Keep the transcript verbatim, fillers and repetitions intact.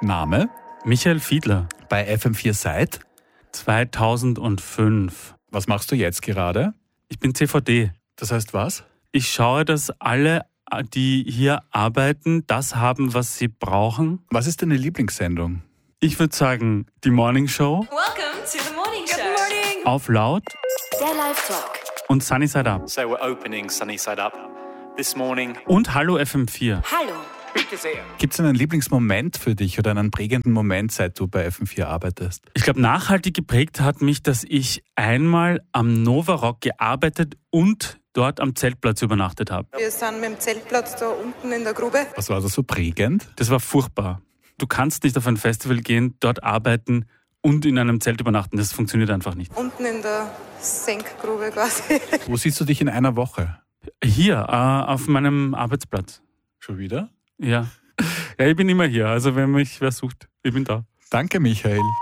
Name? Michael Fiedler. Bei F M vier seit? zweitausendfünf. Was machst du jetzt gerade? Ich bin C V D. Das heißt was? Ich schaue, dass alle, die hier arbeiten, das haben, was sie brauchen. Was ist deine Lieblingssendung? Ich würde sagen, die Morning Show. Welcome to the morning show. Good morning. Auf Laut Der Live-Talk. und Sunny Side Up. So we're opening Sunny Side Up this morning. Und Hallo F M vier. Hallo. Gibt es einen Lieblingsmoment für dich oder einen prägenden Moment, seit du bei F M vier arbeitest? Ich glaube, nachhaltig geprägt hat mich, dass ich einmal am Nova Rock gearbeitet und dort am Zeltplatz übernachtet habe. Wir sind mit dem Zeltplatz da unten in der Grube. Was war da so prägend? Das war furchtbar. Du kannst nicht auf ein Festival gehen, dort arbeiten und in einem Zelt übernachten. Das funktioniert einfach nicht. Unten in der Senkgrube quasi. Wo siehst du dich in einer Woche? Hier, äh, auf meinem Arbeitsplatz. Schon wieder? Ja. Ja, ich bin immer hier. Also wenn mich wer sucht, ich bin da. Danke, Michael.